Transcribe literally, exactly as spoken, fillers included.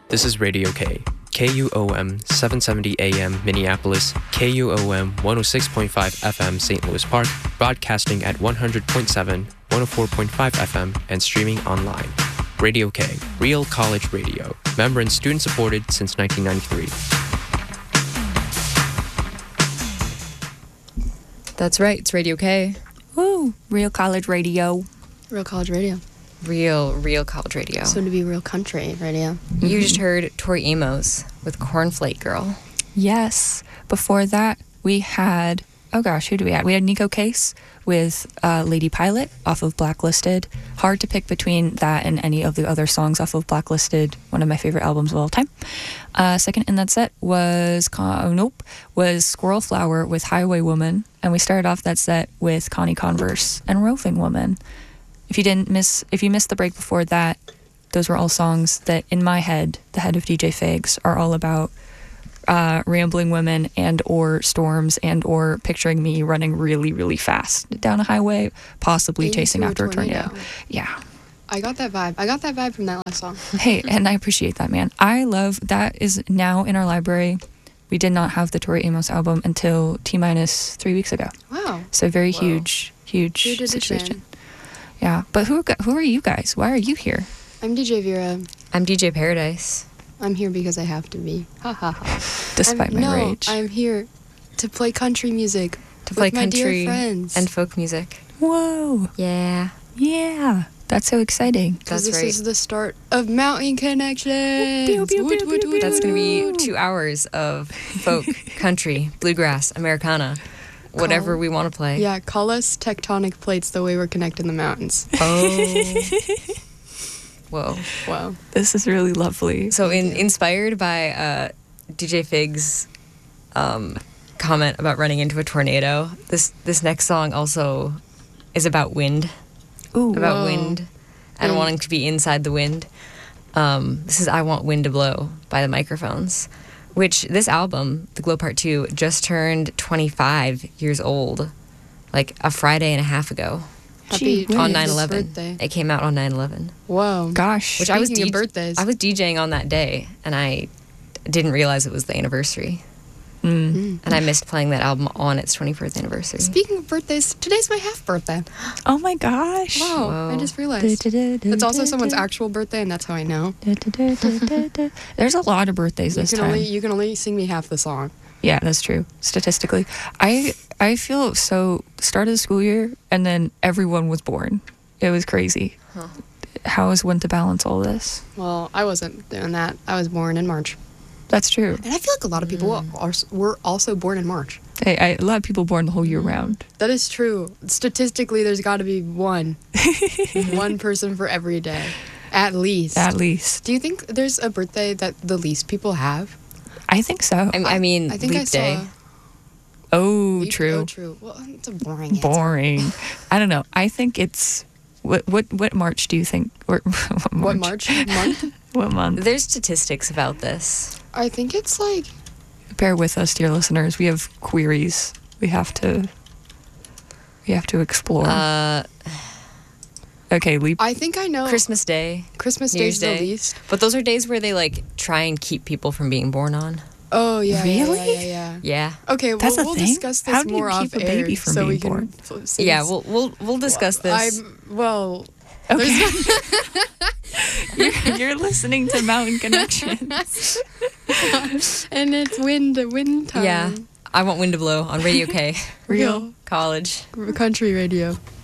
This is Radio K, K U O M seven seventy A M Minneapolis, K U O M one oh six point five F M Saint Louis Park, broadcasting at one hundred point seven, one oh four point five F M, and streaming online. Radio K, real college radio. Member and student supported since nineteen ninety-three. That's right, it's Radio K. Woo! Real college radio. Real college radio. Real, real college radio. Soon to be real country radio. Mm-hmm. You just heard Tori Amos with Cornflake Girl. Yes. Before that, we had, oh gosh, who do we have? We had Nico Case with uh, Lady Pilot off of Blacklisted. Hard to pick between that and any of the other songs off of Blacklisted, one of my favorite albums of all time. Uh, second in that set was, Con- nope, was Squirrel Flower with Highway Woman. And we started off that set with Connie Converse and Roving Woman. If you didn't miss, if you missed the break before that, those were all songs that, in my head, the head of D J Figs, are all about uh, rambling women and or storms and or picturing me running really, really fast down a highway, possibly Into chasing a after a tornado. tornado. Yeah. I got that vibe. I got that vibe from that last song. Hey, and I appreciate that, man. I love that is now in our library. We did not have the Tori Amos album until T minus three weeks ago. Wow. So very Whoa. huge, huge Huge situation. addition. Yeah, but who who are you guys? Why are you here? I'm D J Vera. I'm D J Paradise. I'm here because I have to be. Ha ha ha. Despite I'm, my no, rage. I'm here to play country music. To with play my country dear friends. and folk music. Whoa. Yeah. Yeah. That's so exciting. Because That's this right. is the start of Mountain Connection. Pew, pew, pew, pew, pew. That's going to be two hours of folk, country, bluegrass, Americana, whatever Call- we want to play. Yeah, call us tectonic plates the way we're connecting the mountains. Oh. Whoa. Wow. This is really lovely. So in, inspired by uh, D J Fig's um, comment about running into a tornado, this this next song also is about wind, Ooh. about Whoa. wind and Mm. wanting to be inside the wind. Um, this is I Want Wind to Blow by the Microphones, which this album, The Glow Part two, just turned twenty-five years old, like a Friday and a half ago. Happy Gee whiz. On twentieth nine eleven. birthday. It came out on nine eleven. Whoa. Gosh. Which I was Speaking of D- birthdays. I was DJing on that day, and I didn't realize it was the anniversary. Mm. Mm. And I missed playing that album on its twenty-first anniversary. Speaking of birthdays, today's my half birthday. Oh my gosh. Wow, Whoa. I just realized. It's also someone's actual birthday, and that's how I know. There's a lot of birthdays You this can time. only you can only sing me half the song. Yeah, that's true. Statistically, I I feel so. Start of the school year, and then everyone was born. It was crazy. Huh. How is one to balance all this? Well, I wasn't doing that. I was born in March, That's true. and I feel like a lot of people are were also born in March. Hey, I, a lot of people born the whole year round. That is true. Statistically, there's got to be one, one person for every day, at least. At least, Do you think there's a birthday that the least people have? I think so. I, I mean, I think Leap I saw. Day. Oh, Leap- true. Oh, true. Well, it's a boring. answer. Boring. I don't know. I think it's what what what March do you think? Or what What March? March month? What month? There's statistics about this. I think it's like Bear with us, dear listeners. We have queries. We have to. We have to explore. Uh, okay, leap. I think I know. Christmas Day. Christmas New Day's Year's the Day. least. But those are days where they like try and keep people from being born on. Oh yeah, yeah, Really? yeah, yeah, yeah. Yeah. Okay, well, That's a we'll thing? discuss this How do you more keep off a air baby from so we being can. born? since- Yeah, we'll we'll we'll discuss this. I'm well. Okay. you're, you're listening to Mountain Connection. And it's wind wind time. Yeah. I Want Wind to Blow on Radio K. Real. College. Country radio.